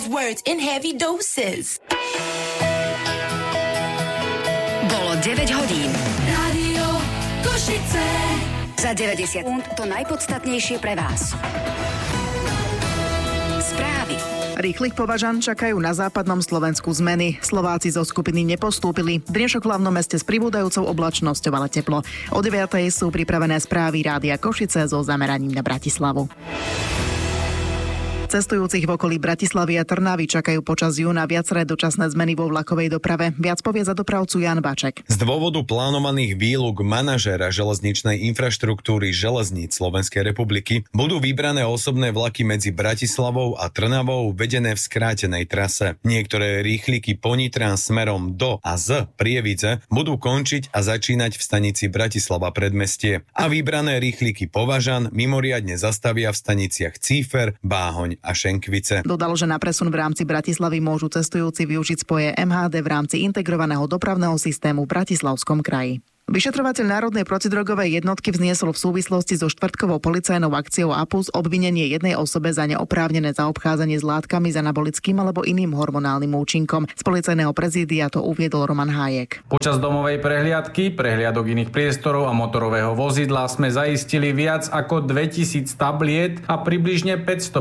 words in heavy doses. Bolo 9 hodín. Rádio Košice. Za 90 sekúnd to najpodstatnejšie pre vás. Správy. Rýchlych považan čakajú na západnom Slovensku zmeny. Slováci zo skupiny nepostúpili. Dnešok v hlavnom meste s pribúdajúcou oblačnosťou, ale teplo. O 9:00 sú pripravené správy Rádia Košice so zameraním na Bratislavu. Cestujúcich v okolí Bratislavy a Trnavy čakajú počas júna viaceré dočasné zmeny vo vlakovej doprave. Viac povie za dopravcu Jan Baček. Z dôvodu plánovaných výluk manažéra železničnej infraštruktúry železníc Slovenskej republiky budú vybrané osobné vlaky medzi Bratislavou a Trnavou vedené v skrátenej trase. Niektoré rýchliky po Nitrán smerom do a z Prievidze budú končiť a začínať v stanici Bratislava Predmestie. A vybrané rýchliky Považan mimoriadne zastavia v staniciach Cífer, Báhoň a Šenkvice. Dodal, že na presun v rámci Bratislavy môžu cestujúci využiť spoje MHD v rámci integrovaného dopravného systému v Bratislavskom kraji. Vyšetrovateľ Národnej protidrogovej jednotky vzniesol v súvislosti so štvrtkovou policajnou akciou APUS obvinenie jednej osobe za neoprávnené zaobchádzanie s látkami, s anabolickým alebo iným hormonálnym účinkom. Z policajného prezídia to uviedol Roman Hájek. Počas domovej prehliadky, prehliadok iných priestorov a motorového vozidla sme zaistili viac ako 2000 tabliet a približne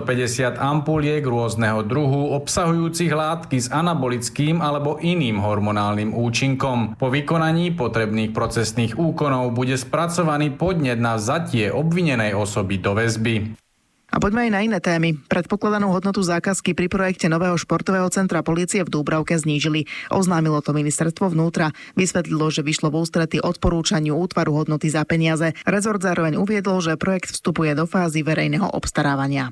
550 ampuliek rôzneho druhu obsahujúcich látky s anabolickým alebo iným hormonálnym účinkom. Po vykonaní potrebných procesných úkonov bude spracovaný podnet na vzatie obvinenej osoby do väzby. A poďme aj na iné témy. Predpokladanú hodnotu zákazky pri projekte nového športového centra polície v Dúbravke znížili. Oznámilo to ministerstvo vnútra. Vysvetlilo, že vyšlo v ústrety odporúčaniu útvaru hodnoty za peniaze. Rezort zároveň uviedol, že projekt vstupuje do fázy verejného obstarávania.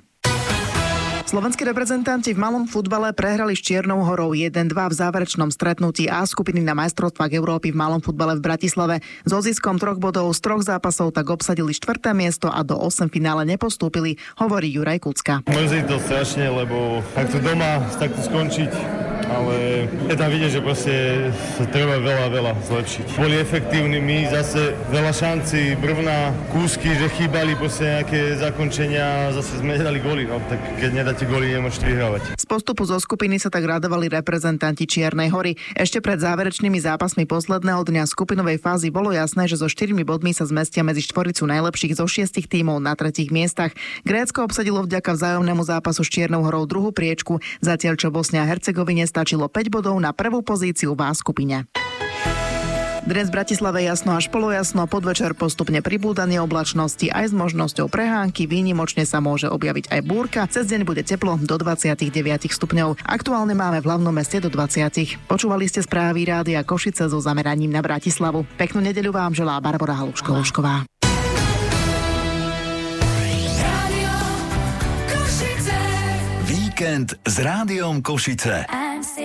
Slovenskí reprezentanti v malom futbale prehrali s Čiernou Horou 1-2 v záverečnom stretnutí A skupiny na majstrovstvách Európy v malom futbale v Bratislave. So ziskom 3 bodov z 3 zápasov tak obsadili 4. miesto a do 8 finále nepostúpili, hovorí Juraj Kucka. Mrzí to strašne, lebo tak to doma takto skončiť, ale je tam vidieť, že proste treba veľa zlepšiť. Boli efektívni, my zase veľa šancí, brvná, kúsky, že chýbali proste nejaké zakončenia, zase sme nedali góly, no tak keď nedáte góly, nemôžete vyhrávať. Z postupu zo skupiny sa tak radovali reprezentanti Čiernej Hory. Ešte pred záverečnými zápasmi posledného dňa skupinovej fázy bolo jasné, že so 4 bodmi sa zmestia medzi štvoricu najlepších zo 6 tímov na 3. miestach. Grécko obsadilo vďaka vzájomnému zápasu s Čiernou Horou druhú priečku, zatiaľ čo Bosne a Hercegovine stačilo 5 bodov na prvú pozíciu v A skupine. Dnes v Bratislave jasno až polojasno, podvečer postupne pribúdanie oblačnosti aj s možnosťou prehánky, výnimočne sa môže objaviť aj búrka, cez deň bude teplo do 29 stupňov. Aktuálne máme v hlavnom meste do 20. Počúvali ste správy Rádia Košice so zameraním na Bratislavu. Peknú nedeľu vám želá Barbora Haluško-Lušková. Víkend s Rádiom Košice.